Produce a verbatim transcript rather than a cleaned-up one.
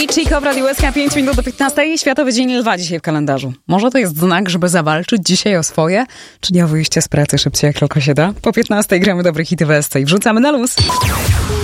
i Chico w Radiu S K, pięć minut do piętnastej. Światowy Dzień Lwa dzisiaj w kalendarzu. Może to jest znak, żeby zawalczyć dzisiaj o swoje? Czyli o wyjście z pracy szybciej jak tylko się da? Po piętnastej gramy dobre hity w S C i wrzucamy na luz.